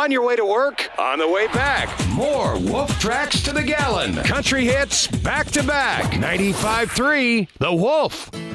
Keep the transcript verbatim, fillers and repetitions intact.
On your way to work, on the way back. More Wolf Tracks to the Gallon. Country hits back to back. ninety-five point three The Wolf.